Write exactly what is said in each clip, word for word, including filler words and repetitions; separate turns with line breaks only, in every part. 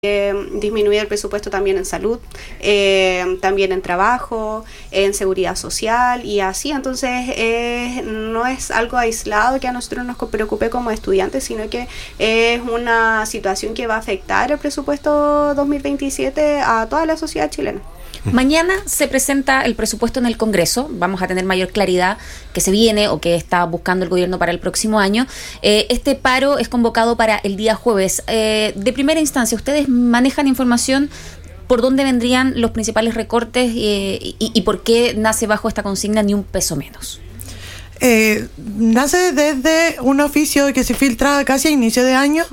Eh, disminuir el presupuesto también en salud, eh, también en trabajo, en seguridad social y así. Entonces eh, no es algo aislado que a nosotros nos preocupe como estudiantes, sino que es una situación que va a afectar el presupuesto dos mil veintisiete a toda la sociedad chilena.
Mañana se presenta el presupuesto en el Congreso. Vamos a tener mayor claridad que se viene o que está buscando el gobierno para el próximo año. Eh, este paro es convocado para el día jueves. Eh, de primera instancia, ¿ustedes manejan información por dónde vendrían los principales recortes eh, y, y por qué nace bajo esta consigna ni un peso menos?
Eh, nace desde un oficio que se filtra casi a inicio de año,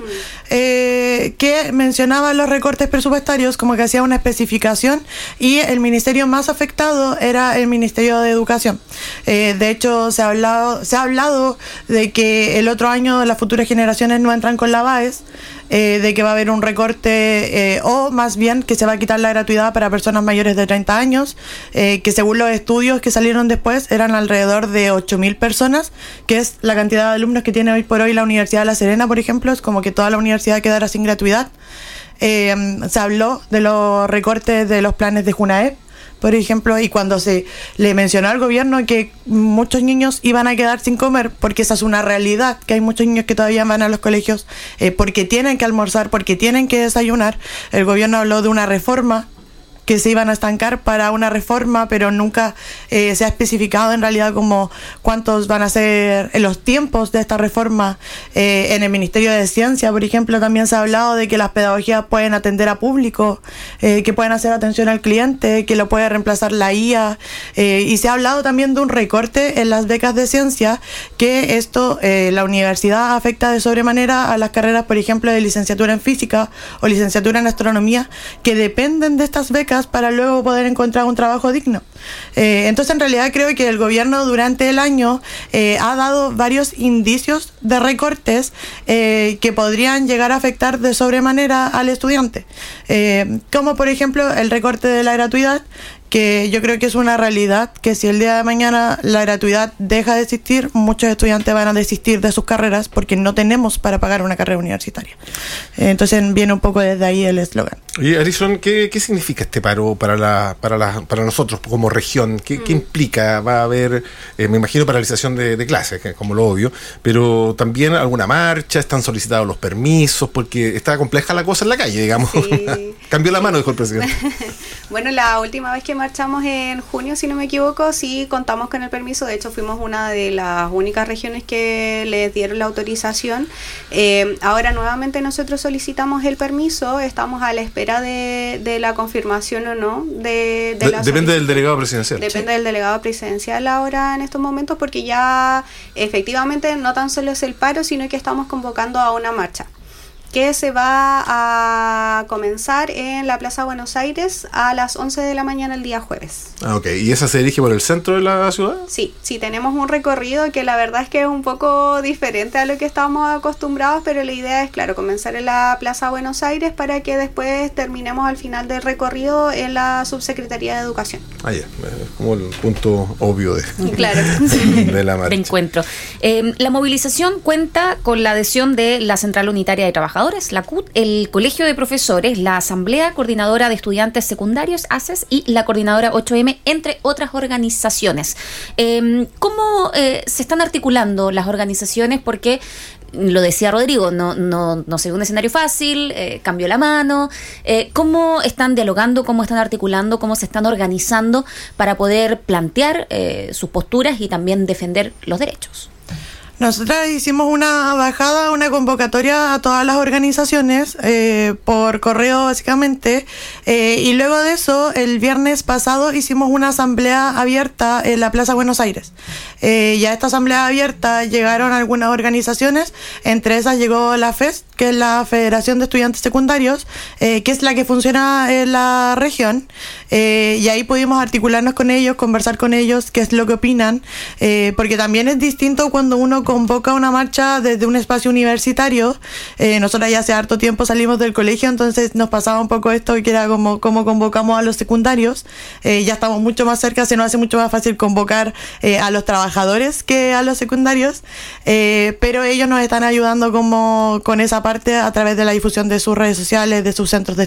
eh, que mencionaba los recortes presupuestarios, como que hacía una especificación, y el ministerio más afectado era el Ministerio de Educación. Eh, de hecho, se ha hablado, se ha hablado de que el otro año las futuras generaciones no entran con la B A E S, Eh, de que va a haber un recorte eh, o más bien que se va a quitar la gratuidad para personas mayores de treinta años, eh, que según los estudios que salieron después eran alrededor de ocho mil personas, que es la cantidad de alumnos que tiene hoy por hoy la Universidad de La Serena, por ejemplo. Es como que toda la universidad quedara sin gratuidad. Eh, se habló de los recortes de los planes de Junaep, por ejemplo, y cuando se le mencionó al gobierno que muchos niños iban a quedar sin comer, porque esa es una realidad, que hay muchos niños que todavía van a los colegios eh, porque tienen que almorzar, porque tienen que desayunar, el gobierno habló de una reforma, que se iban a estancar para una reforma, pero nunca eh, se ha especificado en realidad como cuántos van a ser en los tiempos de esta reforma. Eh, en el Ministerio de Ciencia, por ejemplo, también se ha hablado de que las pedagogías pueden atender a público, eh, que pueden hacer atención al cliente, que lo puede reemplazar la I A, eh, y se ha hablado también de un recorte en las becas de ciencia, que esto, eh, la universidad afecta de sobremanera a las carreras, por ejemplo, de licenciatura en física o licenciatura en astronomía, que dependen de estas becas para luego poder encontrar un trabajo digno. Eh, entonces, en realidad creo que el gobierno durante el año eh, ha dado varios indicios de recortes eh, que podrían llegar a afectar de sobremanera al estudiante. Eh, como por ejemplo el recorte de la gratuidad, que yo creo que es una realidad, que si el día de mañana la gratuidad deja de existir, muchos estudiantes van a desistir de sus carreras porque no tenemos para pagar una carrera universitaria. Entonces viene un poco desde ahí el eslogan.
Y Alison, ¿qué, qué significa este paro para la, para la, para nosotros como región? ¿Qué, mm. ¿qué implica? Va a haber, eh, me imagino, paralización de, de clases, que como lo obvio, pero también alguna marcha, están solicitados los permisos, porque está compleja la cosa en la calle, digamos. Sí. Cambió la mano, dijo el presidente.
Bueno, la última vez que marchamos en junio, si no me equivoco, sí contamos con el permiso. De hecho, fuimos una de las únicas regiones que les dieron la autorización. Eh, ahora nuevamente nosotros solicitamos el permiso, estamos a la espera de, de la confirmación o no. De, de
de,
la
depende del delegado presidencial.
Depende sí. del delegado presidencial ahora en estos momentos, porque ya efectivamente no tan solo es el paro, sino que estamos convocando a una marcha que se va a comenzar en la Plaza Buenos Aires a las once de la mañana el día jueves.
Ah, ok. ¿Y esa se dirige por el centro de la ciudad?
Sí, sí, tenemos un recorrido que la verdad es que es un poco diferente a lo que estábamos acostumbrados, pero la idea es, claro, comenzar en la Plaza Buenos Aires para que después terminemos al final del recorrido en la Subsecretaría de Educación.
Ah, ya, como el punto obvio de,
claro.
de la marcha.
De encuentro. Eh, la movilización cuenta con la adhesión de la Central Unitaria de Trabajadores, la C U T, el Colegio de Profesores, la Asamblea Coordinadora de Estudiantes Secundarios, A C E S, y la Coordinadora ocho eme, entre otras organizaciones. Eh, ¿Cómo eh, se están articulando las organizaciones? Porque lo decía Rodrigo, no, no, no se ve un escenario fácil, eh, cambió la mano. Eh, ¿Cómo están dialogando, cómo están articulando, cómo se están organizando para poder plantear eh, sus posturas y también defender los derechos?
Nosotras hicimos una bajada, una convocatoria a todas las organizaciones eh, por correo básicamente, eh, y luego de eso el viernes pasado hicimos una asamblea abierta en la Plaza Buenos Aires. Eh, y a esta asamblea abierta llegaron algunas organizaciones, entre esas llegó la F E S, que es la Federación de Estudiantes Secundarios, eh, que es la que funciona en la región, eh, y ahí pudimos articularnos con ellos, conversar con ellos, qué es lo que opinan, eh, porque también es distinto cuando uno convoca una marcha desde un espacio universitario. Eh, nosotros ya hace harto tiempo salimos del colegio, entonces nos pasaba un poco esto que era como, como convocamos a los secundarios. Eh, ya estamos mucho más cerca, se nos hace mucho más fácil convocar eh, a los trabajadores que a los secundarios, eh, pero ellos nos están ayudando como con esa parte a través de la difusión de sus redes sociales, de sus centros de